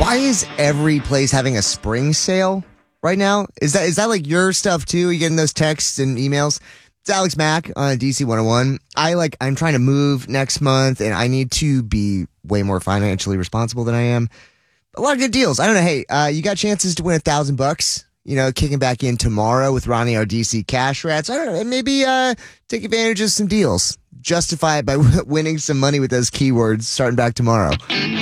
Why is every place having a spring sale right now? Is that like your stuff too? You getting those texts and emails? It's Alex Mack on DC 101. I'm trying to move next month and I need to be way more financially responsible than I am. A lot of good deals. I don't know. Hey, you got chances to win $1,000, kicking back in tomorrow with Ronnie, our DC Cash Rats. I don't know. Maybe take advantage of some deals. Justify it by winning some money with those keywords starting back tomorrow.